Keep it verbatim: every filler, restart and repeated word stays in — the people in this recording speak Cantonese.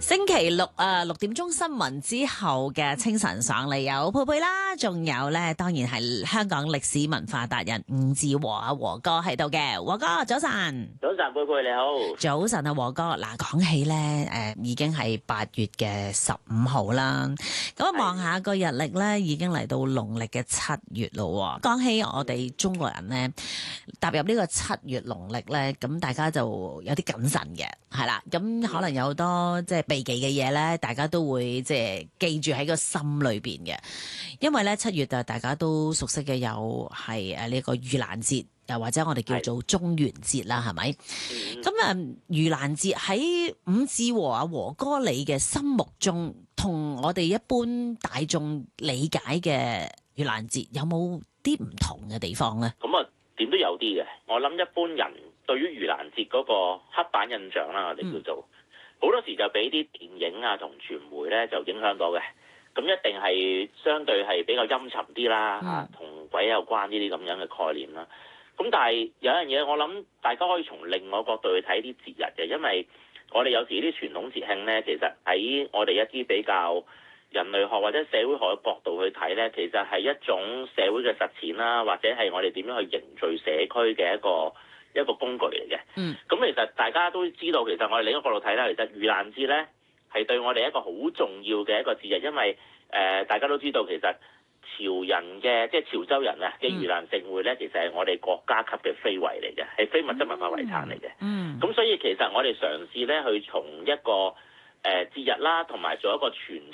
星期六啊，六點鐘新聞之後嘅清晨上嚟有佩佩啦，仲有咧，當然係香港歷史文化達人吳志和啊，和哥喺度嘅，和哥早晨。 早晨，佩佩你好。 早晨啊，和哥。嗱，講起咧，誒、呃，已經係八月嘅十五號啦。咁啊，望下個日曆咧，已經嚟到農曆嘅七月咯。講起我哋中國人咧，踏入呢個七月農曆咧，咁大家就有啲謹慎嘅，係啦。咁可能有好多即係避忌嘅嘢咧，大家都會即係記住喺個心裏邊嘅。因為咧七月就大家都熟悉嘅有係誒呢個盂蘭節，又或者我哋叫做中元節啦，係咪？咁啊，盂蘭節喺伍志和啊和哥你嘅心目中，同我哋一般大眾理解嘅盂蘭節有冇啲唔同嘅地方咧？ 咁啊，點都有啲嘅。我諗一般人對於盂蘭節嗰個刻板印象啦，我哋叫做好、嗯、多時就俾啲電影啊同傳媒咧就影響到嘅。咁一定係相對係比較陰沉啲啦，嚇同、嗯、鬼有關呢啲咁樣嘅概念啦。咁但係有樣嘢，我諗大家可以從另外角度去睇啲節日嘅，因為我哋有時啲傳統節慶咧，其實喺我哋一啲比較人類學或者社會學嘅角度去睇咧，其實係一種社會嘅實踐啦，或者係我哋點樣去凝聚社區嘅一個一個工具嚟嘅。嗯。咁其實大家都知道，其實我哋另一個角度睇啦，其實盂蘭節咧係對我哋一個好重要嘅一個節日，因為誒、呃、大家都知道其實。潮人嘅即係潮州人啊嘅盂蘭盛會咧，其實係我哋國家級嘅非遺嚟嘅，係非物質文化遺產嚟嘅。嗯，咁所以其實我哋嘗試咧去從一個誒、呃、節日啦，同埋做一個傳